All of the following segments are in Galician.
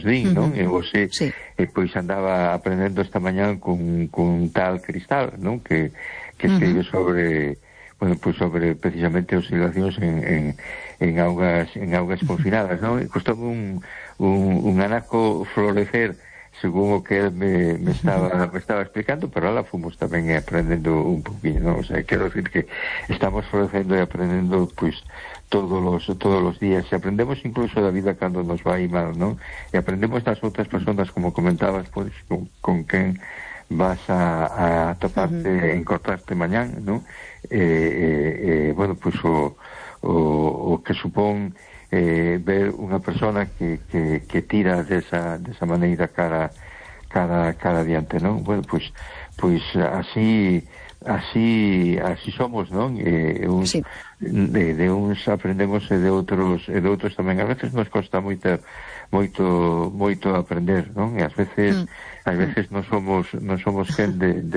din, non? E você pois andaba aprendendo esta mañá con tal Cristal, non? Que escribe sobre, bueno, pues sobre precisamente oscilacións en augas confinadas, non? Costoume un anaco florecer según o que él me estaba explicando, pero ahora fomos tamén aprendendo un poquinho, non? O sea, quero decir que estamos florecendo e aprendendo, pois, todos os días, e aprendemos incluso da vida cando nos vai mal, non? E aprendemos das outras persoas, como comentabas, pois, con quen vas a toparte, encontrarte mañán, non? Bueno, pois o que supón ver unha persona que tira desa maneira cara adiante, non? Bueno, pois así somos, non? De uns aprendemos e de outros tamén. A veces nos costa moito aprender, non? E ás veces non somos quen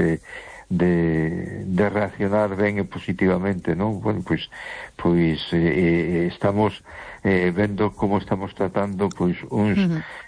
de reaccionar ben e positivamente, non? Bueno, pois estamos vendo como estamos tratando pois uns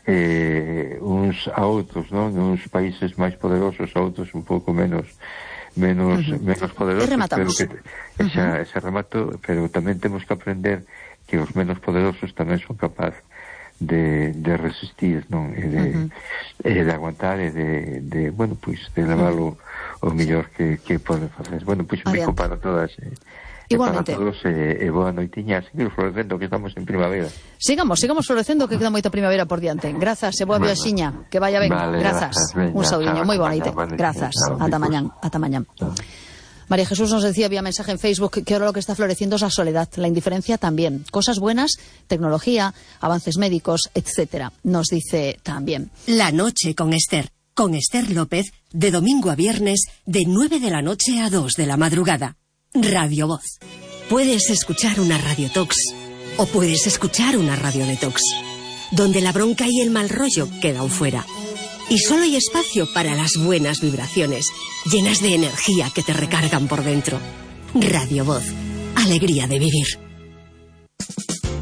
a outros, non? Uns países máis poderosos, a outros un pouco menos poderosos, pero que ese remato, pero tamén temos que aprender que os menos poderosos tamén son capaces de resistir, non? E de aguantar e de bueno, pois de levar o mellor que poden facer. Bueno, pois un bico para todas igualmente. Para todos e boa noitiña, seguir florecendo que estamos en primavera. Sigamos florecendo que queda moita primavera por diante. Grazas e boa viaxiña, que vaya ben. Vale, grazas. Un saudiño moi bonito. Grazas. Ata mañán. María Jesús nos decía vía mensaje en Facebook que ahora lo que está floreciendo es la soledad, la indiferencia también. Cosas buenas, tecnología, avances médicos, etcétera. Nos dice también. La noche con Esther López, de domingo a viernes, de 9 de la noche a 2 de la madrugada. Radio Voz. Puedes escuchar una radiotox o puedes escuchar una radio detox, donde la bronca y el mal rollo quedan fuera. Y solo hay espacio para las buenas vibraciones, llenas de energía que te recargan por dentro. Radio Voz. Alegría de vivir.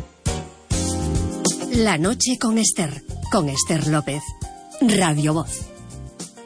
La noche con Esther López. Radio Voz.